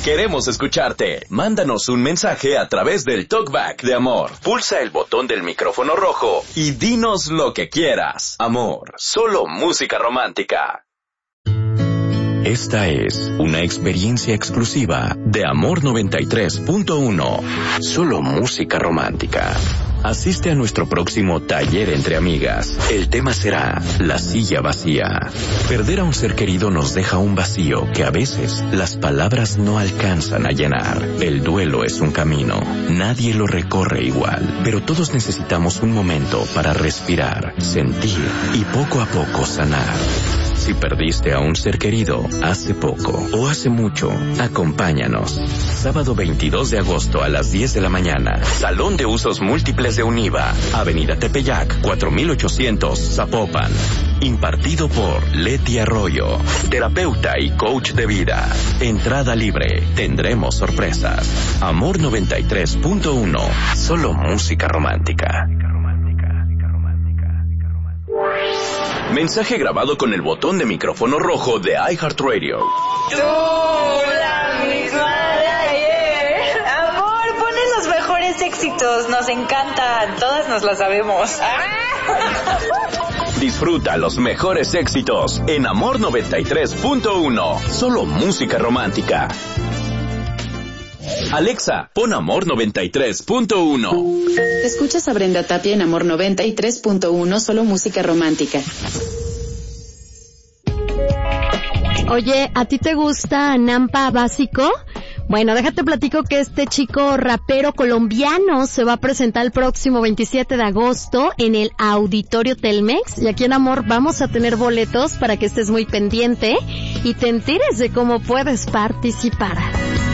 Queremos escucharte. Mándanos un mensaje a través del Talkback de Amor. Pulsa el botón del micrófono rojo y dinos lo que quieras. Amor, solo música romántica. Esta es una experiencia exclusiva de Amor 93.1. Solo música romántica. Asiste a nuestro próximo taller entre amigas. El tema será la silla vacía. Perder a un ser querido nos deja un vacío que a veces las palabras no alcanzan a llenar. El duelo es un camino. Nadie lo recorre igual, pero todos necesitamos un momento para respirar, sentir y poco a poco sanar. Si perdiste a un ser querido hace poco o hace mucho, acompáñanos. Sábado 22 de agosto a las 10 de la mañana. Salón de Usos Múltiples de Univa. Avenida Tepeyac, 4800, Zapopan. Impartido por Leti Arroyo, terapeuta y coach de vida. Entrada libre. Tendremos sorpresas. Amor 93.1. Solo música romántica. Mensaje grabado con el botón de micrófono rojo de iHeartRadio. Tú, la misma de ayer. Amor, ponen los mejores éxitos. Nos encantan. Todas nos las sabemos. Disfruta los mejores éxitos en Amor 93.1. Solo música romántica. Alexa, pon Amor 93.1. Escuchas a Brenda Tapia en Amor 93.1, solo música romántica. Oye, ¿a ti te gusta Nampa Básico? Bueno, déjate platico que este chico rapero colombiano se va a presentar el próximo 27 de agosto en el Auditorio Telmex. Y aquí en Amor vamos a tener boletos para que estés muy pendiente y te enteres de cómo puedes participar.